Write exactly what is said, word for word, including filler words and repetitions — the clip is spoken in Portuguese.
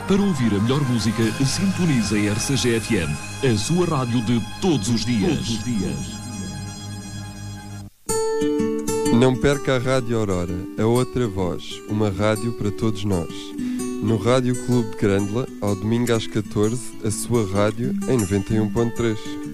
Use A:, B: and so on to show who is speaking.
A: Para ouvir a melhor música, sintonize a R C G F M, a sua rádio de todos os dias. Todos os dias.
B: Não perca a Rádio Aurora, a outra voz, uma rádio para todos nós. No Rádio Clube de Grândola, ao domingo às catorze, a sua rádio em noventa e um ponto três.